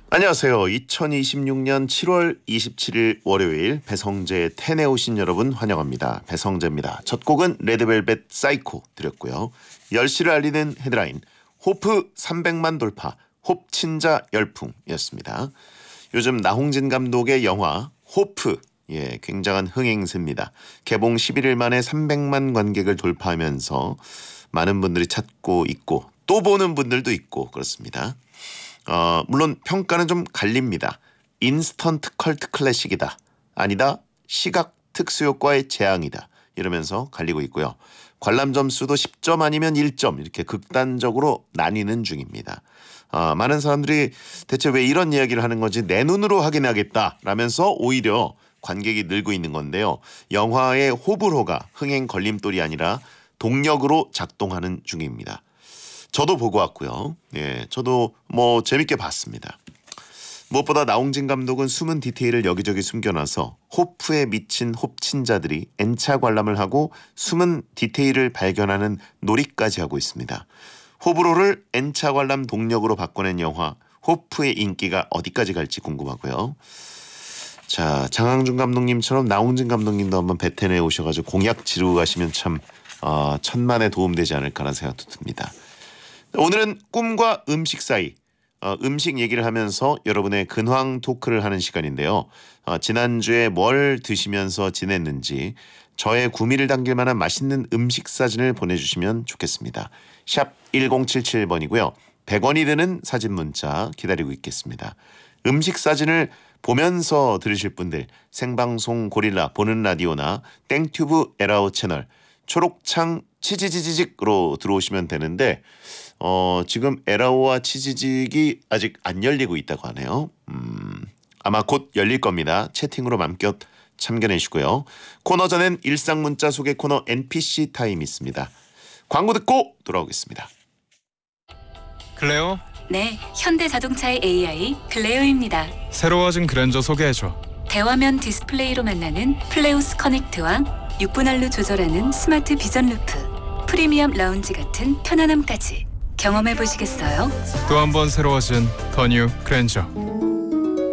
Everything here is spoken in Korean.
안녕하세요. 2026년 7월 27일 월요일 배성재의 텐에 오신 여러분 환영합니다. 배성재입니다. 첫 곡은 레드벨벳 사이코 드렸고요. 10시를 알리는 헤드라인 호프 300만 돌파 홉친자 열풍이었습니다. 요즘 나홍진 감독의 영화 호프 굉장한 흥행세입니다. 개봉 11일 만에 300만 관객을 돌파하면서 많은 분들이 찾고 있고 또 보는 분들도 있고 그렇습니다. 물론 평가는 좀 갈립니다. 인스턴트 컬트 클래식이다. 아니다. 시각 특수효과의 재앙이다. 이러면서 갈리고 있고요. 관람 점수도 10점 아니면 1점 이렇게 극단적으로 나뉘는 중입니다. 많은 사람들이 대체 왜 이런 이야기를 하는 건지 내 눈으로 확인하겠다라면서 오히려 관객이 늘고 있는 건데요. 영화의 호불호가 흥행 걸림돌이 아니라 동력으로 작동하는 중입니다. 저도 보고 왔고요. 저도 재밌게 봤습니다. 무엇보다 나홍진 감독은 숨은 디테일을 여기저기 숨겨놔서 호프에 미친 홉친자들이 N차 관람을 하고 숨은 디테일을 발견하는 놀이까지 하고 있습니다. 호불호를 N차 관람 동력으로 바꿔낸 영화 호프의 인기가 어디까지 갈지 궁금하고요. 자, 장항준 감독님처럼 나홍진 감독님도 한번 베텐에 오셔가지고 공약 지르고 가시면 참 천만에 도움되지 않을까라는 생각도 듭니다. 오늘은 꿈과 음식 사이 음식 얘기를 하면서 여러분의 근황 토크를 하는 시간인데요. 지난주에 뭘 드시면서 지냈는지 저의 구미를 당길 만한 맛있는 음식 사진을 보내주시면 좋겠습니다. 샵 1077번이고요. 100원이 드는 사진 문자 기다리고 있겠습니다. 음식 사진을 보면서 들으실 분들 생방송 고릴라 보는 라디오나 땡튜브 에라오 채널 초록창 치지지직으로 들어오시면 되는데 지금 에라오와 치지직이 아직 안 열리고 있다고 하네요. 아마 곧 열릴 겁니다. 채팅으로 맘껏 참견해주시고요. 코너 전엔 일상 문자 소개 코너 NPC 타임 있습니다. 광고 듣고 돌아오겠습니다. 클레오? 네, 현대자동차의 AI 클레오입니다. 새로워진 그랜저 소개해줘. 대화면 디스플레이로 만나는 플레우스 커넥트와 6분할로 조절하는 스마트 비전 루프, 프리미엄 라운지 같은 편안함까지 경험해 보시겠어요? 또 한 번 새로워진 더 뉴 그랜저.